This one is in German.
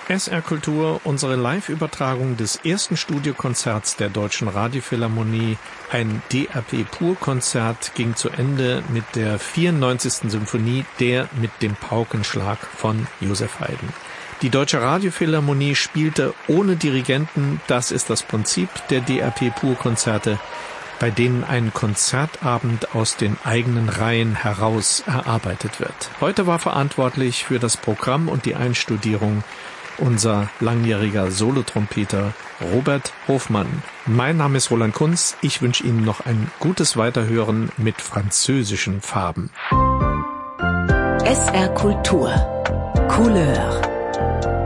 SR Kultur, unsere Live-Übertragung des ersten Studiokonzerts der Deutschen Radiophilharmonie, ein DRP-Pur-Konzert, ging zu Ende mit der 94. Symphonie, der mit dem Paukenschlag von Joseph Haydn. Die Deutsche Radiophilharmonie spielte ohne Dirigenten, das ist das Prinzip der DRP-Pur-Konzerte, bei denen ein Konzertabend aus den eigenen Reihen heraus erarbeitet wird. Heute war verantwortlich für das Programm und die Einstudierung unser langjähriger Solotrompeter Robert Hofmann. Mein Name ist Roland Kunz. Ich wünsche Ihnen noch ein gutes Weiterhören mit französischen Farben. SR Kultur. Couleur.